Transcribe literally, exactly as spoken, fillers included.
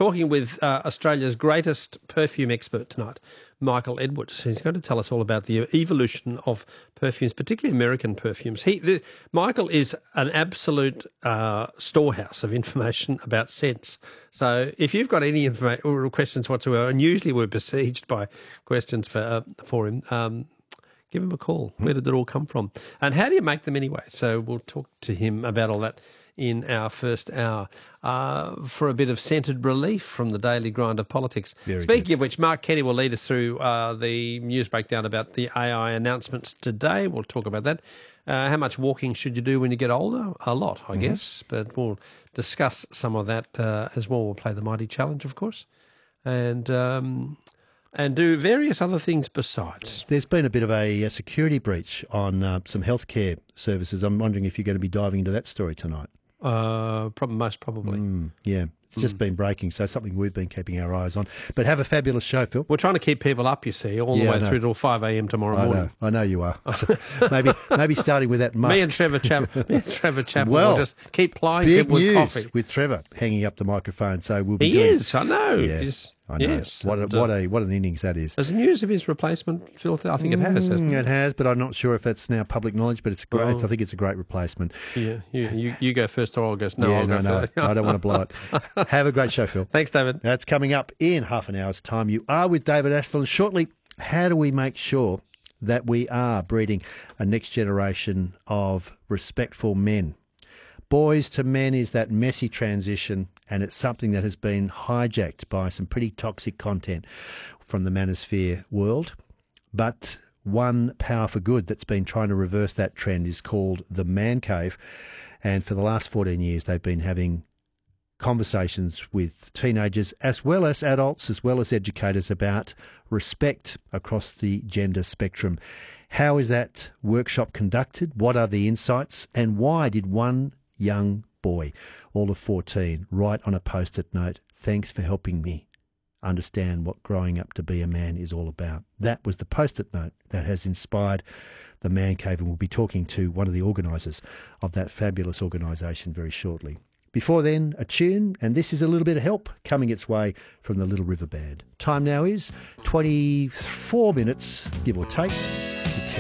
talking with uh, Australia's greatest perfume expert tonight, Michael Edwards. He's going to tell us all about the evolution of perfumes, particularly American perfumes. He, the, Michael is an absolute uh, storehouse of information about scents. So if you've got any information or questions whatsoever, and usually we're besieged by questions for uh, for him, um, give him a call. Where did it all come from? And how do you make them anyway? So we'll talk to him about all that in our first hour uh, for a bit of scented relief from the daily grind of politics. Very Speaking good. of which, Mark Kenny will lead us through uh, the news breakdown about the A I announcements today. We'll talk about that. Uh, how much walking should you do when you get older? A lot, I mm-hmm. guess, but we'll discuss some of that uh, as well. We'll play the Mighty Challenge, of course, and um, and do various other things besides. There's been a bit of a, a security breach on uh, some healthcare services. I'm wondering if you're going to be diving into that story tonight. Uh, probably, most probably. Mm, yeah, it's just mm. been breaking, so something we've been keeping our eyes on. But have a fabulous show, Phil. We're trying to keep people up, you see, all the yeah, way through till five a.m. tomorrow I morning. Know, I know you are. So maybe maybe starting with that Musk. Me and Trevor Chap, me and Trevor Chapman well, will just keep plying big people with news coffee. With Trevor hanging up the microphone, so we'll be He doing, is, I know. Yeah, He's, I know. Yes. What a, and, uh, what a what an innings that is. Has the news of his replacement filtered? I think it has, hasn't Mm, it? it has, but I'm not sure if that's now public knowledge, but it's great. Oh. I think it's a great replacement. Yeah, you, you, you go first or I'll go. No, yeah, I'll no, go no. first. I don't want to blow it. Have a great show, Phil. Thanks, David. That's coming up in half an hour's time. You are with David Astlin. Shortly, how do we make sure that we are breeding a next generation of respectful men? Boys to men is that messy transition, and it's something that has been hijacked by some pretty toxic content from the manosphere world. But one power for good that's been trying to reverse that trend is called the Man Cave. And for the last fourteen years, they've been having conversations with teenagers as well as adults, as well as educators, about respect across the gender spectrum. How is that workshop conducted? What are the insights? And why did one young boy, all of fourteen, write on a post-it note, "Thanks for helping me understand what growing up to be a man is all about"? That was the post-it note that has inspired the Man Cave, and we'll be talking to one of the organisers of that fabulous organisation very shortly. Before then, a tune, and this is a little bit of help coming its way from the Little River Band. Time now is twenty-four minutes, give or take,